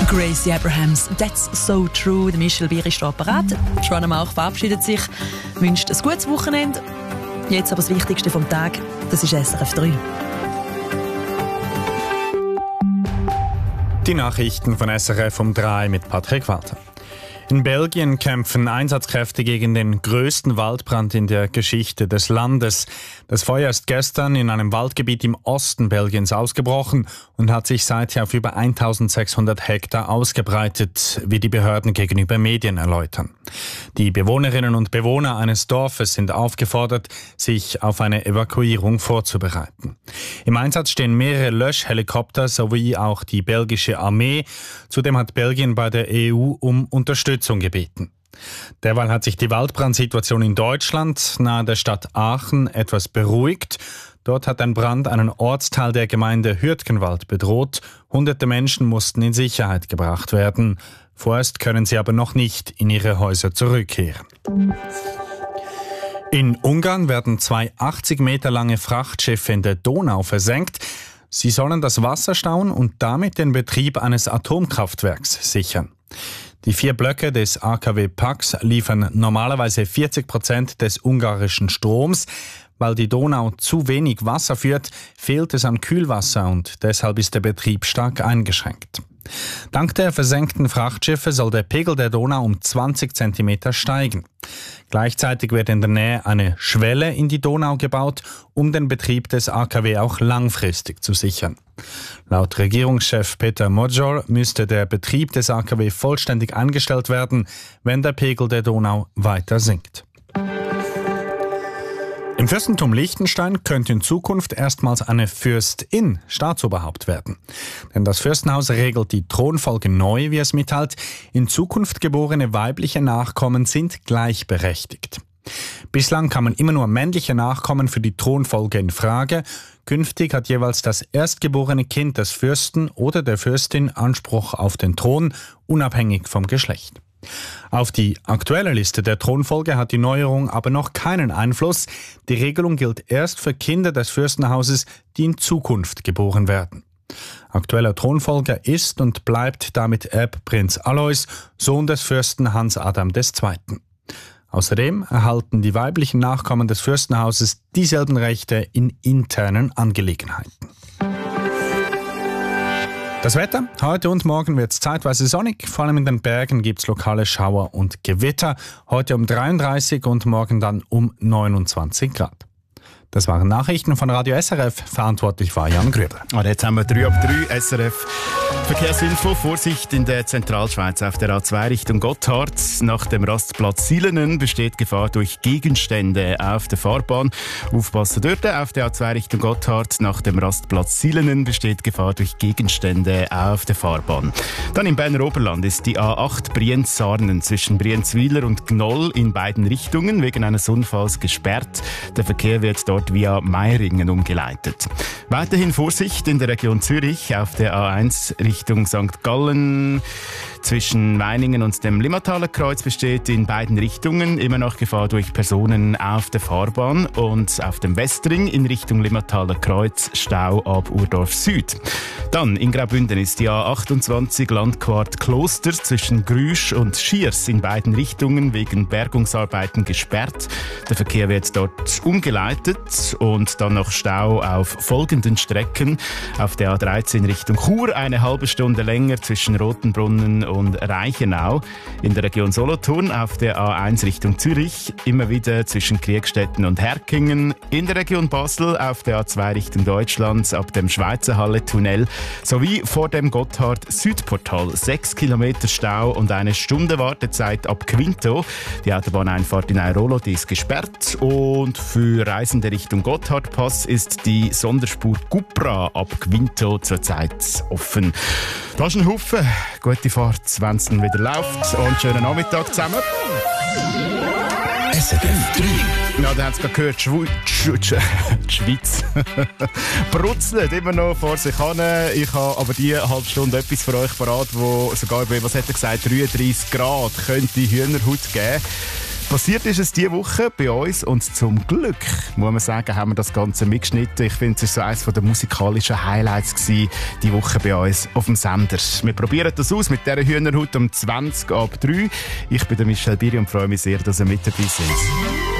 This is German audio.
Gracie Abrahams, «That's so true». Der Michel Bier ist parat. Joanna Mauch verabschiedet sich, wünscht ein gutes Wochenende. Jetzt aber das Wichtigste vom Tag, das ist SRF 3. Die Nachrichten von SRF um 3 mit Patrick Walter. In Belgien kämpfen Einsatzkräfte gegen den größten Waldbrand in der Geschichte des Landes. Das Feuer ist gestern in einem Waldgebiet im Osten Belgiens ausgebrochen und hat sich seither auf über 1600 Hektar ausgebreitet, wie die Behörden gegenüber Medien erläutern. Die Bewohnerinnen und Bewohner eines Dorfes sind aufgefordert, sich auf eine Evakuierung vorzubereiten. Im Einsatz stehen mehrere Löschhelikopter sowie auch die belgische Armee. Zudem hat Belgien bei der EU um Unterstützung gebeten. Derweil hat sich die Waldbrandsituation in Deutschland nahe der Stadt Aachen etwas beruhigt. Dort hat ein Brand einen Ortsteil der Gemeinde Hürtgenwald bedroht. Hunderte Menschen mussten in Sicherheit gebracht werden. Vorerst können sie aber noch nicht in ihre Häuser zurückkehren. In Ungarn werden 2 80 Meter lange Frachtschiffe in der Donau versenkt. Sie sollen das Wasser stauen und damit den Betrieb eines Atomkraftwerks sichern. Die 4 Blöcke des AKW Pax liefern normalerweise 40% des ungarischen Stroms. Weil die Donau zu wenig Wasser führt, fehlt es an Kühlwasser und deshalb ist der Betrieb stark eingeschränkt. Dank der versenkten Frachtschiffe soll der Pegel der Donau um 20 cm steigen. Gleichzeitig wird in der Nähe eine Schwelle in die Donau gebaut, um den Betrieb des AKW auch langfristig zu sichern. Laut Regierungschef Peter Modjor müsste der Betrieb des AKW vollständig eingestellt werden, wenn der Pegel der Donau weiter sinkt. Im Fürstentum Liechtenstein könnte in Zukunft erstmals eine Fürstin Staatsoberhaupt werden. Denn das Fürstenhaus regelt die Thronfolge neu, wie es mitteilt. In Zukunft geborene weibliche Nachkommen sind gleichberechtigt. Bislang kamen immer nur männliche Nachkommen für die Thronfolge in Frage. Künftig hat jeweils das erstgeborene Kind des Fürsten oder der Fürstin Anspruch auf den Thron, unabhängig vom Geschlecht. Auf die aktuelle Liste der Thronfolge hat die Neuerung aber noch keinen Einfluss. Die Regelung gilt erst für Kinder des Fürstenhauses, die in Zukunft geboren werden. Aktueller Thronfolger ist und bleibt damit Erbprinz Alois, Sohn des Fürsten Hans Adam II. Außerdem erhalten die weiblichen Nachkommen des Fürstenhauses dieselben Rechte in internen Angelegenheiten. Das Wetter. Heute und morgen wird es zeitweise sonnig. Vor allem in den Bergen gibt es lokale Schauer und Gewitter. Heute um 33 und morgen dann um 29 Grad. Das waren Nachrichten von Radio SRF. Verantwortlich war Jan Grüber. Und jetzt haben wir 3 ab 3 SRF Verkehrsinfo. Vorsicht in der Zentralschweiz auf der A2 Richtung Gotthard. Nach dem Rastplatz Silenen besteht Gefahr durch Gegenstände auf der Fahrbahn. Aufpassen dort. Auf der A2 Richtung Gotthard nach dem Rastplatz Silenen besteht Gefahr durch Gegenstände auf der Fahrbahn. Dann im Berner Oberland ist die A8 Brienz-Sarnen zwischen Brienzwiler und Gnoll in beiden Richtungen wegen eines Unfalls gesperrt. Der Verkehr wird dort via Meiringen umgeleitet. Weiterhin Vorsicht in der Region Zürich auf der A1 Richtung St. Gallen. Zwischen Meiningen und dem Limmataler Kreuz besteht in beiden Richtungen immer noch Gefahr durch Personen auf der Fahrbahn und auf dem Westring in Richtung Limmataler Kreuz Stau ab Urdorf Süd. Dann in Graubünden ist die A28 Landquart Kloster zwischen Grüsch und Schiers in beiden Richtungen wegen Bergungsarbeiten gesperrt. Der Verkehr wird dort umgeleitet und dann noch Stau auf folgenden Strecken. Auf der A13 Richtung Chur eine halbe Stunde länger zwischen Rotenbrunnen und Reichenau. In der Region Solothurn auf der A1 Richtung Zürich immer wieder zwischen Kriegstetten und Herkingen. In der Region Basel auf der A2 Richtung Deutschland ab dem Schweizerhalle-Tunnel sowie vor dem Gotthard-Südportal 6 Kilometer Stau und eine Stunde Wartezeit ab Quinto. Die Autobahneinfahrt in Airolo, die ist gesperrt und für Reisende Richtung Gotthardpass ist die Sonderspur Cupra ab Quinto zurzeit offen. Das ist ein Haufen. Gute Fahrt, wenn es dann wieder läuft. Und schönen Nachmittag zusammen. SRF 3. Ja, da haben Sie gerade gehört, die Schweiz brutzelt immer noch vor sich hin. Ich habe aber die halbe Stunde etwas für euch parat, wo sogar bei, was hat er gesagt, 33 Grad könnte Hühnerhaut geben. Passiert ist es diese Woche bei uns und zum Glück, muss man sagen, haben wir das Ganze mitgeschnitten. Ich finde, es war so eines der musikalischen Highlights gewesen, die Woche bei uns auf dem Sender. Wir probieren das aus mit dieser Hühnerhaut um 20 ab 3. Ich bin der Michel Biri und freue mich sehr, dass ihr mit dabei seid.